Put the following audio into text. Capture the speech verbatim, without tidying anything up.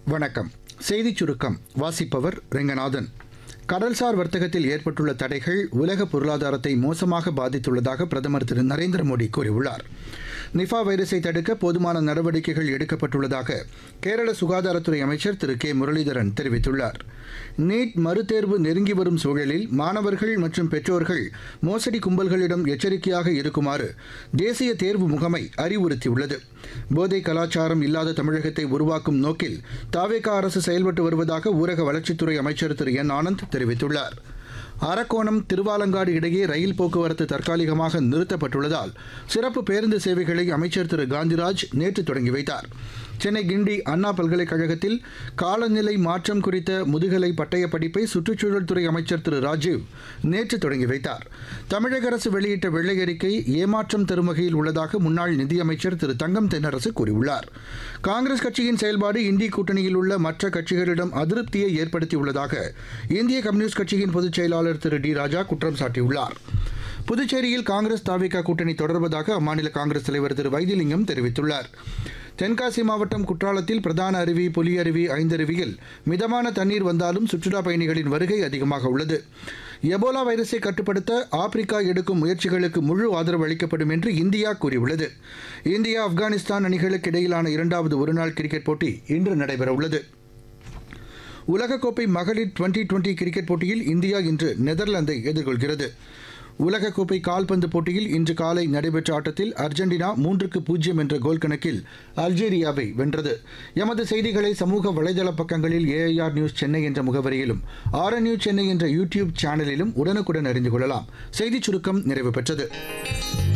வணக்கம். செய்திச் சுருக்கம் வாசிப்பவர் ரெங்கநாதன். கடல்சார் வர்த்தகத்தில் ஏற்பட்டுள்ள தடைகள் உலக பொருளாதாரத்தை மோசமாக பாதித்துள்ளதாக பிரதமர் திரு நரேந்திர மோடி கூறியுள்ளார். நிஃபா வைரஸை தடுக்க போதுமான நடவடிக்கைகள் எடுக்கப்பட்டுள்ளதாக கேரள சுகாதாரத்துறை அமைச்சர் திரு கே முரளிதரன் தெரிவித்துள்ளார். நீட் மறுதேர்வு நெருங்கி வரும் சூழலில் மாணவர்கள் மற்றும் பெற்றோர்கள் மோசடி கும்பல்களிடம் எச்சரிக்கையாக இருக்குமாறு தேசிய தேர்வு முகமை அறிவுறுத்தியுள்ளது. போதை கலாச்சாரம் இல்லாத தமிழகத்தை உருவாக்கும் நோக்கில் தாவேகா அரசு செயல்பட்டு வருவதாக ஊரக வளர்ச்சித்துறை அமைச்சர் திரு என் ஆனந்த் தெரிவித்துள்ளார். அரக்கோணம் திருவாலங்காடு இடையே ரயில் போக்குவரத்து தற்காலிகமாக நிறுத்தப்பட்டுள்ளதால் சிறப்பு பேருந்து சேவைகளை அமைச்சர் திரு காந்திராஜ் நேற்று தொடங்கி வைத்தார். சென்னை கிண்டி அண்ணா பல்கலைக்கழகத்தில் காலநிலை மாற்றம் குறித்த முதுகலை பட்டய படிப்பை சுற்றுச்சூழல் துறை அமைச்சர் திரு ராஜீவ் நேற்று தொடங்கி வைத்தார். தமிழக அரசு வெளியிட்ட வெள்ளை அறிக்கை ஏமாற்றம் தரும் வகையில் உள்ளதாக முன்னாள் நிதியமைச்சர் திரு தங்கம் தென்னரசு கூறியுள்ளார். காங்கிரஸ் கட்சியின் செயல்பாடு இந்திய கூட்டணியில் உள்ள மற்ற கட்சிகளிடம் அதிருப்தியை ஏற்படுத்தியுள்ளதாக இந்திய கம்யூனிஸ்ட் கட்சியின் பொதுச் செயலாளர் திரு டி ராஜா குற்றம் சாட்டியுள்ளார். புதுச்சேரியில் காங்கிரஸ் தாவேகா கூட்டணி தொடர்வதாக அம்மாநில காங்கிரஸ் தலைவர் திரு வைத்திலிங்கம் தெரிவித்துள்ளார். தென்காசி மாவட்டம் குற்றாலத்தில் பிரதான அருவி, புலியருவி, ஐந்தருவியில் மிதமான தண்ணீர் வந்தாலும் சுற்றுலாப் பயணிகளின் வருகை அதிகமாக உள்ளது. எபோலா வைரஸை கட்டுப்படுத்த ஆப்பிரிக்கா எடுக்கும் முயற்சிகளுக்கு முழு ஆதரவு அளிக்கப்படும் என்று இந்தியா கூறியுள்ளது. இந்தியா ஆப்கானிஸ்தான் அணிகளுக்கு இடையிலான இரண்டாவது ஒருநாள் கிரிக்கெட் போட்டி இன்று நடைபெறவுள்ளது. உலகக்கோப்பை மகளிர் டுவெண்டி டுவெண்டி கிரிக்கெட் போட்டியில் இந்தியா இன்று நெதர்லாந்தை எதிர்கொள்கிறது. உலகக்கோப்பை கால்பந்து போட்டியில் இன்று காலை நடைபெற்ற ஆட்டத்தில் அர்ஜென்டினா மூன்றுக்கு பூஜ்ஜியம் என்ற கோல் கணக்கில் அல்ஜீரியாவை வென்றது. எமது செய்திகளை சமூக வலைதள பக்கங்களில் ஏஐஆர் நியூஸ் சென்னை என்ற முகவரியிலும் ஆர் என் நியூஸ் சென்னை என்ற யூடியூப் சேனலிலும் உடனுக்குடன் அறிந்து கொள்ளலாம். செய்திச் சுருக்கம் நிறைவு பெற்றது.